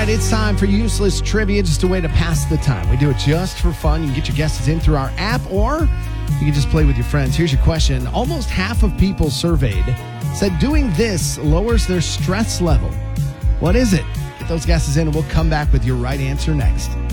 right, it's time for Useless Trivia, just a way to pass the time. We do it just for fun. You can get your guesses in through our app, or you can just play with your friends. Here's your question. Almost half of people surveyed said doing this lowers their stress level. What is it? Get those guesses in, and we'll come back with your right answer next.